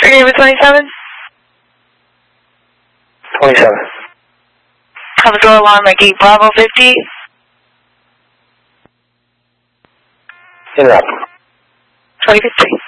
Agreement 27? 27. Commodore alarm at gate Bravo 50. In route. 2053.